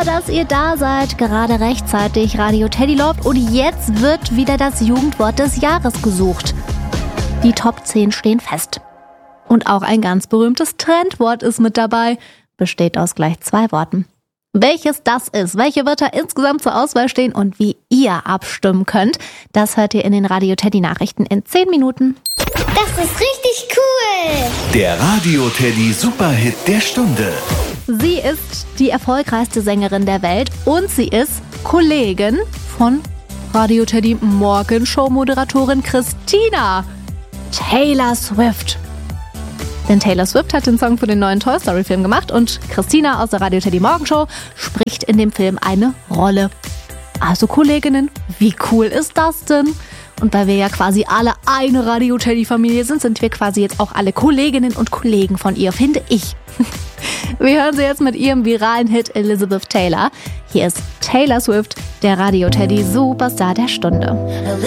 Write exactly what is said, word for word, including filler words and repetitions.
Super, dass ihr da seid. Gerade rechtzeitig. Radio Teddy lobt und jetzt wird wieder das Jugendwort des Jahres gesucht. Die Top zehn stehen fest. Und auch ein ganz berühmtes Trendwort ist mit dabei. Besteht aus gleich zwei Worten. Welches das ist, welche Wörter insgesamt zur Auswahl stehen und wie ihr abstimmen könnt, das hört ihr in den Radio Teddy Nachrichten in zehn Minuten. Das ist richtig cool! Der Radio Teddy Superhit der Stunde. Sie ist die erfolgreichste Sängerin der Welt und sie ist Kollegin von Radio Teddy Morgenshow-Moderatorin Christina. Taylor Swift. Denn Taylor Swift hat den Song für den neuen Toy Story Film gemacht und Christina aus der Radio Teddy Morgenshow spricht in dem Film eine Rolle. Also Kolleginnen, wie cool ist das denn? Und weil wir ja quasi alle eine Radio Teddy Familie sind, sind wir quasi jetzt auch alle Kolleginnen und Kollegen von ihr, finde ich. Wir hören sie jetzt mit ihrem viralen Hit Elizabeth Taylor. Hier ist Taylor Swift, der Radio Teddy Superstar der Stunde.